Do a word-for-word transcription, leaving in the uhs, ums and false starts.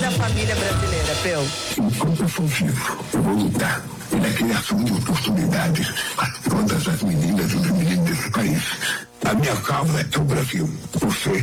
a família brasileira, Peu? Enquanto eu sou vivo, eu vou lutar pela criação de oportunidades a todas as meninas e os meninos desse país. A minha causa é o Brasil. Você